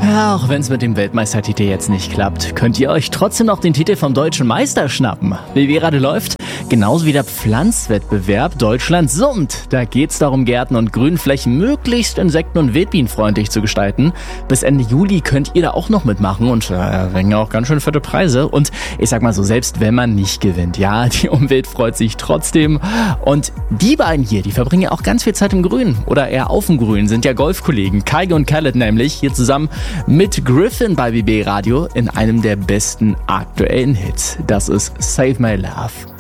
Ja, auch wenn es mit dem Weltmeistertitel jetzt nicht klappt, könnt ihr euch trotzdem noch den Titel vom deutschen Meister schnappen. Wie gerade läuft, genauso wie der Pflanzwettbewerb Deutschland summt. Da geht's darum, Gärten und Grünflächen möglichst insekten- und wildbienenfreundlich zu gestalten. Bis Ende Juli könnt ihr da auch noch mitmachen und bringen auch ganz schön fette Preise. Und ich sag mal so, selbst wenn man nicht gewinnt, ja, die Umwelt freut sich trotzdem. Und die beiden hier, die verbringen ja auch ganz viel Zeit im Grün oder eher auf dem Grün, sind ja Golfkollegen. Kaige und Khaled nämlich, hier zusammen mit Griffin bei BB Radio in einem der besten aktuellen Hits. Das ist Save My Love.